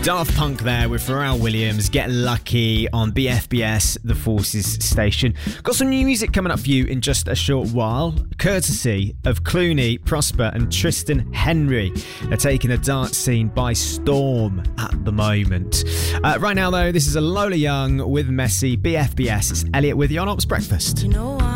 Daft Punk there with Pharrell Williams, Get Lucky on BFBS, the Forces station. Got some new music coming up for you in just a short while, courtesy of Clooney, Prosper and Tristan Henry. They're taking the dance scene by storm at the moment. Right now though, this is a Lola Young with Messi, BFBS. It's Elliot with you on Ops Breakfast. You know